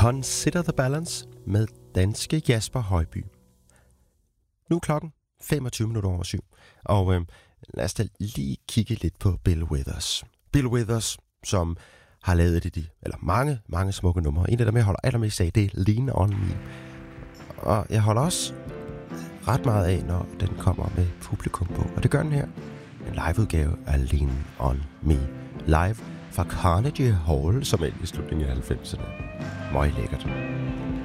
Consider the Balance med danske Jasper Højby. Nu er klokken 7:25, og lad os da lige kigge lidt på Bill Withers. Bill Withers, som har lavet mange smukke numre. En af dem, jeg holder allermest af, det er Lean On Me. Og jeg holder også ret meget af, når den kommer med publikum på. Og det gør den her. En liveudgave af Lean On Me. Live fra Carnegie Hall, som er i slutningen af 90'erne. Meget lækkert.